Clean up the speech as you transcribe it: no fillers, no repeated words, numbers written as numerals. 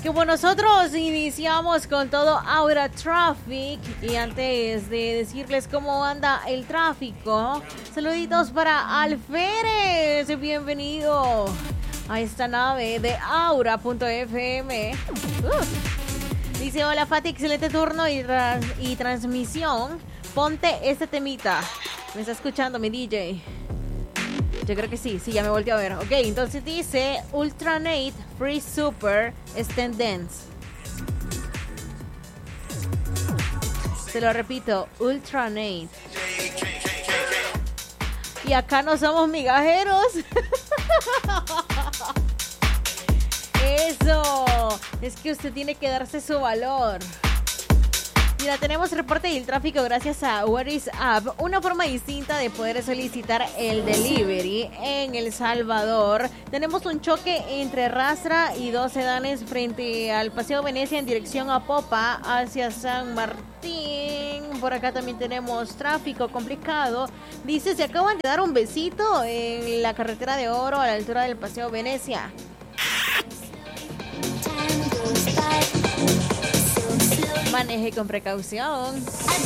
Como nosotros iniciamos con todo Aura Traffic y antes de decirles cómo anda el tráfico, saluditos para Alférez, bienvenido a esta nave de Aura.fm. Dice, hola Fati, excelente turno y transmisión, ponte este temita. ¿Me está escuchando mi DJ? Yo creo que sí, ya me volteé a ver. Ok, entonces dice Ultranate Free Super Stand Dance. Se lo repito, Ultranate. Y acá no somos migajeros. Eso, es que usted tiene que darse su valor. Mira, tenemos reporte del tráfico gracias a Where is Up, una forma distinta de poder solicitar el delivery en El Salvador. Tenemos un choque entre Rastra y dos sedanes frente al Paseo Venecia en dirección a Popa hacia San Martín. Por acá también tenemos tráfico complicado. Dice, se acaban de dar un besito en la carretera de Oro a la altura del Paseo Venecia. Maneje con precaución.